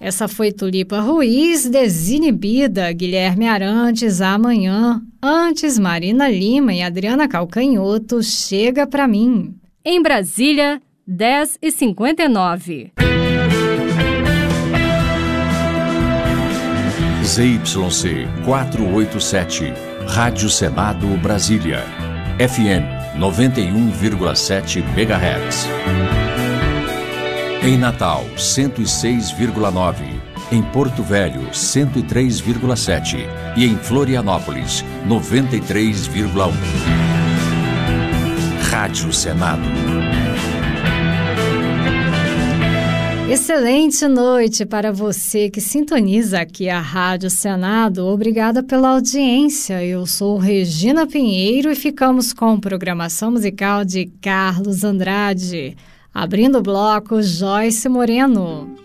Essa foi Tulipa Ruiz, Desinibida, Guilherme Arantes, Amanhã. Antes, Marina Lima e Adriana Calcanhoto, Chega Pra Mim. Em Brasília, 10h59. ZYC 487, Rádio Senado Brasília, FM 91,7 MHz. Em Natal, 106,9. Em Porto Velho, 103,7. E em Florianópolis, 93,1. Rádio Senado. Excelente noite para você que sintoniza aqui a Rádio Senado. Obrigada pela audiência. Eu sou Regina Pinheiro e ficamos com programação musical de Carlos Andrade. Abrindo o bloco, Joyce Moreno.